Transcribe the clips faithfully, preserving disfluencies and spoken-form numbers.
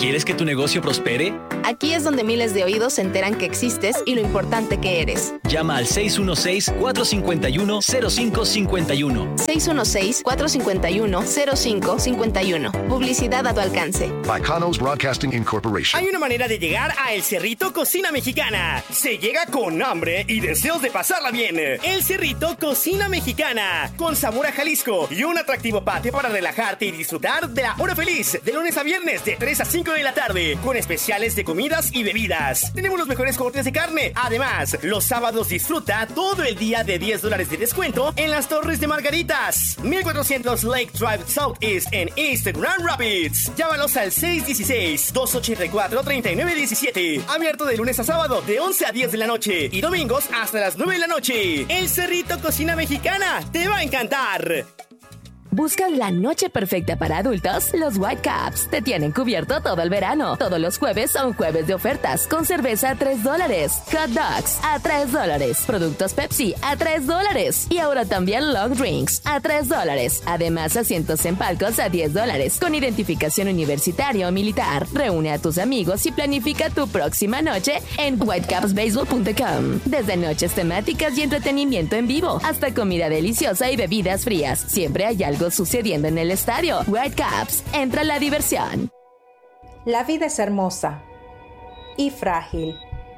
¿Quieres que tu negocio prospere? Aquí es donde miles de oídos se enteran que existes y lo importante que eres. Llama al seis uno seis, cuatro cinco uno, cero cinco cinco uno. seis uno seis, cuatro cinco uno, cero cinco cinco uno. Publicidad a tu alcance. Bacanos Broadcasting Incorporation. Hay una manera de llegar a El Cerrito Cocina Mexicana. Se llega con hambre y deseos de pasarla bien. El Cerrito Cocina Mexicana. Con sabor a Jalisco y un atractivo patio para relajarte y disfrutar de la hora feliz. De lunes a viernes de tres a cinco de la tarde. Con especiales de comidas y bebidas. Tenemos los mejores cortes de carne. Además, los sábados disfruta todo el día de diez dólares de descuento en las Torres de Margaritas. mil cuatrocientos Lake Drive Southeast en East Grand Rapids. Llámalos al seis uno seis, dos ocho cuatro, tres nueve uno siete. Abierto de lunes a sábado de once a diez de la noche y domingos hasta las nueve de la noche. El Cerrito Cocina Mexicana te va a encantar. ¿Buscas la noche perfecta para adultos? Los Whitecaps te tienen cubierto todo el verano. Todos los jueves son jueves de ofertas con cerveza a tres dólares, hot dogs a tres dólares, productos Pepsi a tres dólares y ahora también long drinks a tres dólares. Además, asientos en palcos a diez dólares con identificación universitaria o militar. Reúne a tus amigos y planifica tu próxima noche en whitecaps baseball punto com. Desde noches temáticas y entretenimiento en vivo hasta comida deliciosa y bebidas frías. Siempre hay algo sucediendo en el estadio. Whitecaps, entra la diversión. La vida es hermosa y frágil.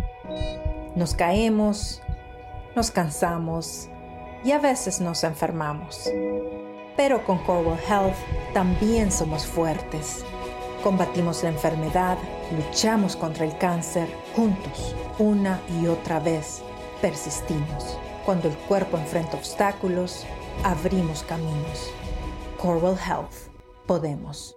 Nos caemos, nos cansamos y a veces nos enfermamos. Pero con Corewell Health también somos fuertes. Combatimos la enfermedad, luchamos contra el cáncer, juntos, una y otra vez, persistimos. Cuando el cuerpo enfrenta obstáculos, abrimos caminos. Corewell Health. Podemos.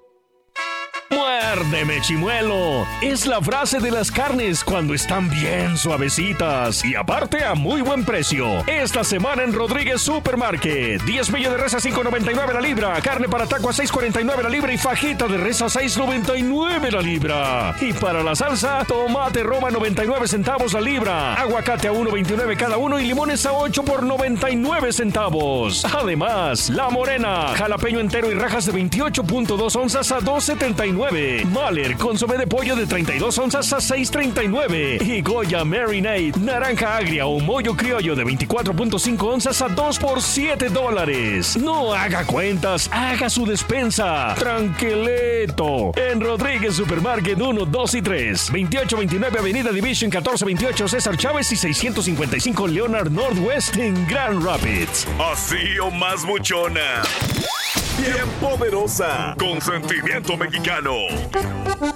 ¡Muérdeme, chimuelo! Es la frase de las carnes cuando están bien suavecitas y aparte a muy buen precio. Esta semana en Rodríguez Supermarket. diez millos de res a cinco noventa y nueve la libra. Carne para taco a seis cuarenta y nueve la libra y fajita de res a seis noventa y nueve la libra. Y para la salsa, tomate Roma noventa y nueve centavos la libra. Aguacate a uno veintinueve cada uno y limones a ocho por noventa y nueve centavos. Además, la morena, jalapeño entero y rajas de veintiocho punto dos onzas a dos setenta y nueve. Mahler, consomé de pollo de treinta y dos onzas a seis treinta y nueve. Y Goya Marinade, naranja agria o mollo criollo de veinticuatro punto cinco onzas a dos por siete dólares. No haga cuentas, haga su despensa. Tranquileto. En Rodríguez Supermarket uno, dos y tres. veintiocho veintinueve Avenida Division, catorce veintiocho César Chávez y seiscientos cincuenta y cinco Leonard Northwest en Grand Rapids. Así o más buchona. Bien poderosa, con sentimiento mexicano.